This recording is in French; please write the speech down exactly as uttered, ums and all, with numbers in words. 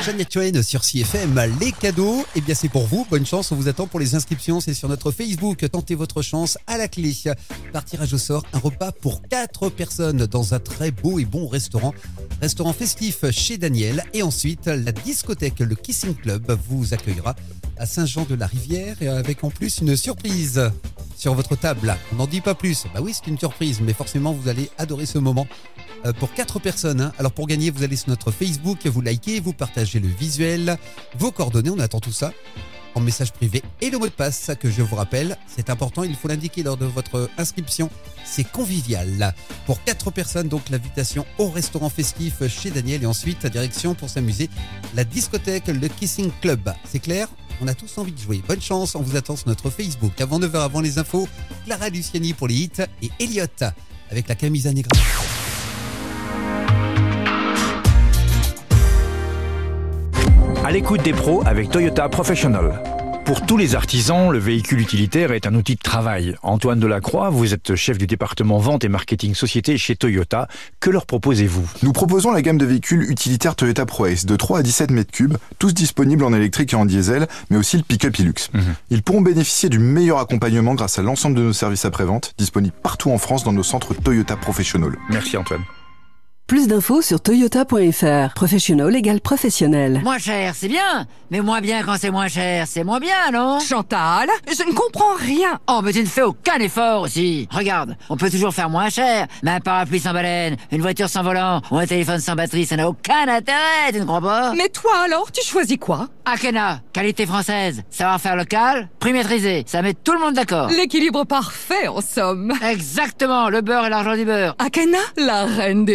Shania Twain sur C F M. Les cadeaux, eh bien c'est pour vous. Bonne chance, on vous attend pour les inscriptions. C'est sur notre Facebook. Tentez votre chance à la clé. Par tirage au sort, un repas pour quatre personnes dans un très beau et bon restaurant. Restaurant festif chez Daniel. Et ensuite, la discothèque, le Kissing Club, vous accueillera à Saint-Jean-de-la-Rivière et avec en plus une surprise sur votre table. On n'en dit pas plus. Bah oui, c'est une surprise, mais forcément, vous allez adorer ce moment. Euh, pour quatre personnes. Hein. Alors pour gagner, vous allez sur notre Facebook, vous likez, vous partagez le visuel, vos coordonnées, on attend tout ça en message privé. Et le mot de passe que je vous rappelle, c'est important, il faut l'indiquer lors de votre inscription. C'est convivial. Pour quatre personnes, donc l'invitation au restaurant festif chez Daniel et ensuite la direction pour s'amuser, la discothèque, le Kissing Club. C'est clair ? On a tous envie de jouer. Bonne chance, on vous attend sur notre Facebook. Avant neuf heures, avant les infos, Clara Luciani pour les hits et Elliot avec la Camisa Negra. À l'écoute des pros avec Toyota Professional. Pour tous les artisans, le véhicule utilitaire est un outil de travail. Antoine Delacroix, vous êtes chef du département vente et marketing société chez Toyota. Que leur proposez-vous ? Nous proposons la gamme de véhicules utilitaires Toyota ProAce de trois à dix-sept mètres cubes, tous disponibles en électrique et en diesel, mais aussi le pick-up Hilux. Mmh. Ils pourront bénéficier du meilleur accompagnement grâce à l'ensemble de nos services après-vente, disponibles partout en France dans nos centres Toyota Professional. Merci Antoine. Plus d'infos sur toyota point f r. Professional égale professionnel. Moins cher, c'est bien. Mais moins bien quand c'est moins cher, c'est moins bien, non ? Chantal, je ne comprends rien. Oh, mais tu ne fais aucun effort aussi. Regarde, on peut toujours faire moins cher. Mais un parapluie sans baleine, une voiture sans volant ou un téléphone sans batterie, ça n'a aucun intérêt, tu ne crois pas ? Mais toi alors, tu choisis quoi ? Akena, qualité française, savoir-faire local, prix maîtrisé, ça met tout le monde d'accord. L'équilibre parfait en somme. Exactement, le beurre et l'argent du beurre. Akena, la reine des